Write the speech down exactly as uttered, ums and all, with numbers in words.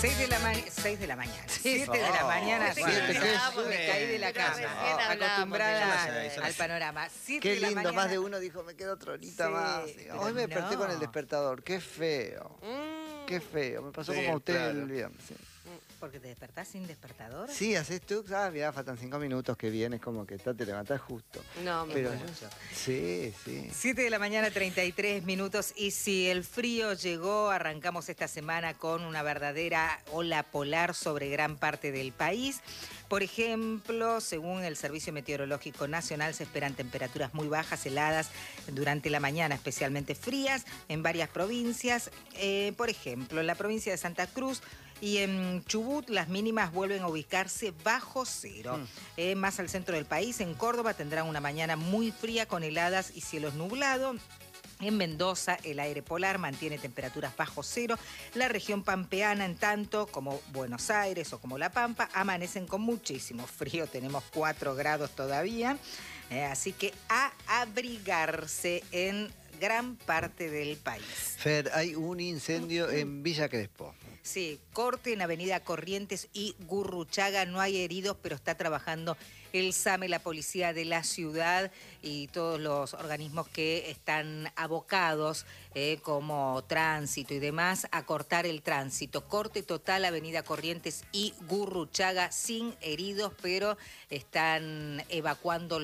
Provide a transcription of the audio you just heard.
seis de la, ma seis de la mañana. siete de la Oh, mañana. siete, siete, ¿qué? me caí de la Pero cama. recién Oh, hablamos acostumbrada de eso. al panorama. siete Qué de la lindo, mañana. más de uno dijo, me quedo otra horita Sí, más. pero Hoy me desperté no. con el despertador, qué feo. Mm. Qué feo, me pasó Sí, como a usted claro. el viernes. Sí, ¿Porque te despertás sin despertador? sí haces tú, ah, mirá, faltan cinco minutos que vienes, como que está, te levantás justo. No, me Pero muero. yo- sí, sí. siete de la mañana, treinta y tres minutos. Y si el frío llegó, arrancamos esta semana con una verdadera ola polar sobre gran parte del país. Por ejemplo, según el Servicio Meteorológico Nacional, se esperan temperaturas muy bajas, heladas durante la mañana, especialmente frías en varias provincias. Eh, por ejemplo, en la provincia de Santa Cruz y en Chubut las mínimas vuelven a ubicarse bajo cero. Mm. Eh, más al centro del país, en Córdoba, tendrán una mañana muy fría con heladas y cielos nublados. En Mendoza, el aire polar mantiene temperaturas bajo cero. La región pampeana, en tanto, como Buenos Aires o como La Pampa, amanecen con muchísimo frío. Tenemos cuatro grados todavía. Eh, así que a abrigarse en gran parte del país. Fer, hay un incendio en Villa Crespo. Sí, corte en Avenida Corrientes y Gurruchaga. No hay heridos, pero está trabajando el SAME, la policía de la ciudad y todos los organismos que están abocados, eh, como tránsito y demás, a cortar el tránsito. Corte total Avenida Corrientes y Gurruchaga, sin heridos, pero están evacuando